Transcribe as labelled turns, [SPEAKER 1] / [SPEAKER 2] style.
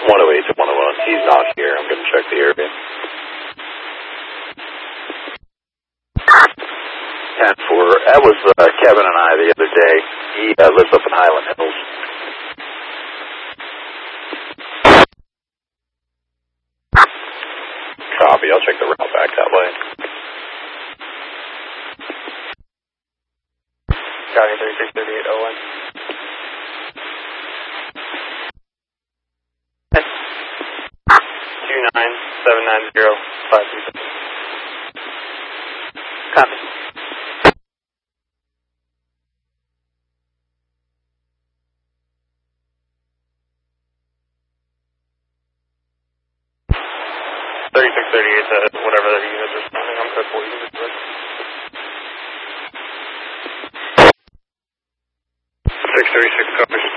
[SPEAKER 1] 108 to 101. He's not here. I'm going to check the area. 10-4. That was Kevin and I the other day. He lives up in Highland Hills. Copy. I'll check the route back that way.
[SPEAKER 2] Copy, 363801. 29790-537. Copy. Whatever that unit's responding, I'm code 4 units. 636, copy.